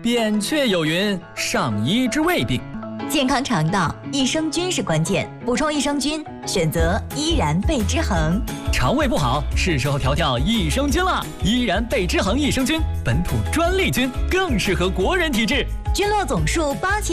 扁鹊有云：上医治未病。 健康肠道，益生菌是关键，补充益生菌，选择依然贝之恒。 肠胃不好，是时候调调益生菌了。依然贝之恒益生菌，本土专利菌，更适合国人体质。 菌落总数8000。